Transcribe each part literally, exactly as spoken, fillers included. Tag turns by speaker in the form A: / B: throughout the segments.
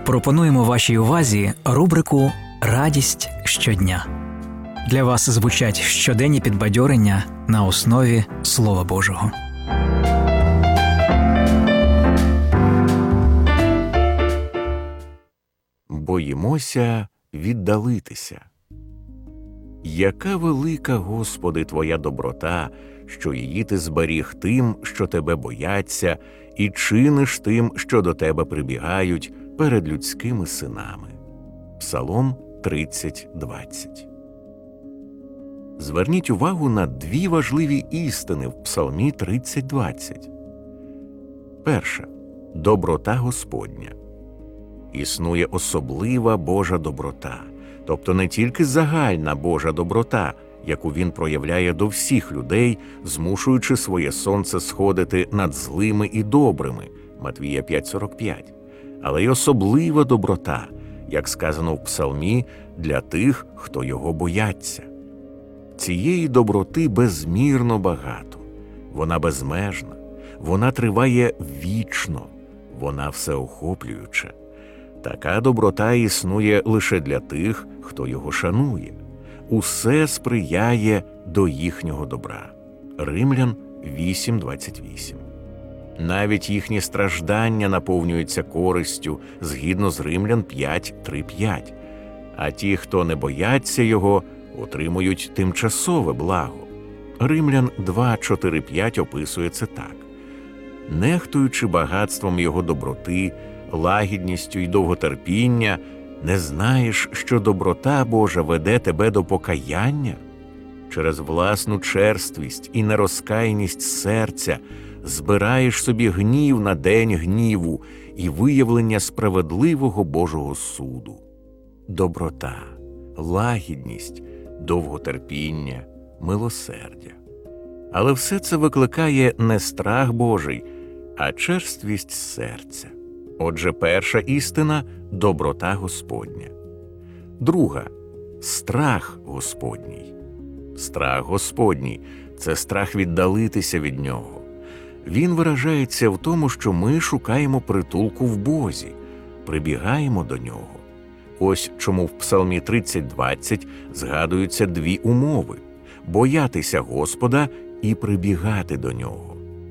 A: Пропонуємо вашій увазі рубрику «Радість щодня». Для вас звучать щоденні підбадьорення на основі Слова Божого.
B: Боїмося віддалитися. Яка велика, Господи, Твоя доброта, що її Ти зберіг тим, що Тебе бояться, і чиниш тим, що до Тебе прибігають перед людськими синами. Псалом тридцять двадцять. Зверніть увагу на дві важливі істини в Псалмі тридцять двадцять. Перша – доброта Господня. Існує особлива Божа доброта, тобто не тільки загальна Божа доброта, яку Він проявляє до всіх людей, змушуючи своє сонце сходити над злими і добрими, Матвія п'ять сорок п'ять, але й особлива доброта, як сказано в Псалмі, для тих, хто його бояться. Цієї доброти безмірно багато, вона безмежна, вона триває вічно, вона всеохоплююча. Така доброта існує лише для тих, хто його шанує. Усе сприяє до їхнього добра. Римлян вісім двадцять вісім. Навіть їхні страждання наповнюються користю, згідно з Римлян п'ять три п'ять. А ті, хто не бояться його, отримують тимчасове благо. Римлян два чотири п'ять описує це так. Нехтуючи багатством його доброти, лагідністю й довготерпіння, не знаєш, що доброта Божа веде тебе до покаяння? Через власну черствість і нерозкаяність серця збираєш собі гнів на день гніву і виявлення справедливого Божого суду. Доброта, лагідність, довготерпіння, милосердя. Але все це викликає не страх Божий, а черствість серця. Отже, перша істина – доброта Господня. Друга – страх Господній. Страх Господній – це страх віддалитися від Нього. Він виражається в тому, що ми шукаємо притулку в Бозі, прибігаємо до Нього. Ось чому в Псалмі тридцять двадцять згадуються дві умови – боятися Господа і прибігати до Нього.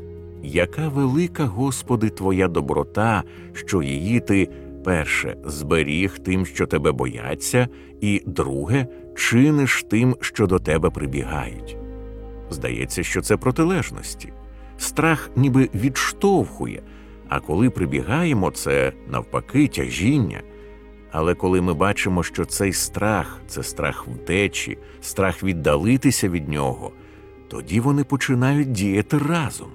B: Яка велика, Господи, Твоя доброта, що її Ти, перше, зберіг тим, що Тебе бояться, і, друге, чиниш тим, що до Тебе прибігають. Здається, що це протилежності. Страх ніби відштовхує, а коли прибігаємо, це, навпаки, тяжіння. Але коли ми бачимо, що цей страх – це страх втечі, страх віддалитися від нього, тоді вони починають діяти разом.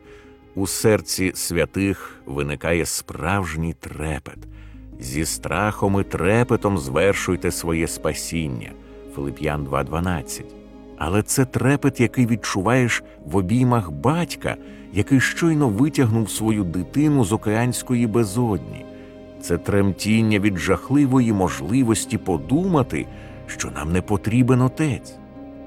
B: У серці святих виникає справжній трепет. Зі страхом і трепетом звершуйте своє спасіння. Филип'ян два дванадцять. Але це трепет, який відчуваєш в обіймах батька, який щойно витягнув свою дитину з океанської безодні. Це тремтіння від жахливої можливості подумати, що нам не потрібен Отець.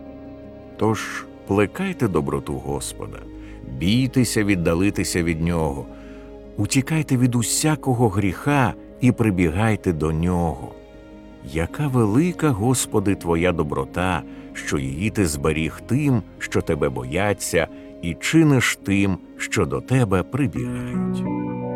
B: Тож плекайте доброту Господа. Бійтеся віддалитися від Нього, утікайте від усякого гріха і прибігайте до Нього. Яка велика, Господи, Твоя доброта, що її Ти зберіг тим, що Тебе бояться, і чиниш тим, що до Тебе прибігають.